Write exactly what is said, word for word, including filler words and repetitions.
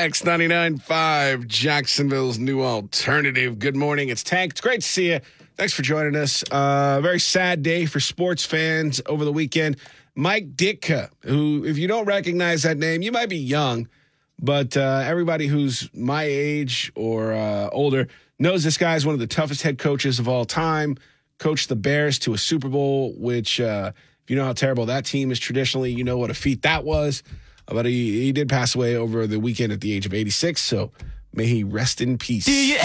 X ninety-nine point five, Jacksonville's new alternative. Good morning. It's Tank. It's great to see you. Thanks for joining us. Uh, very sad day for sports fans over the weekend. Mike Ditka, who, if you don't recognize that name, you might be young, but uh, everybody who's my age or uh, older knows this guy is one of the toughest head coaches of all time. Coached the Bears to a Super Bowl, which, uh, if you know how terrible that team is traditionally, you know what a feat that was. But he, he did pass away over the weekend at the age of eighty-six, so may he rest in peace.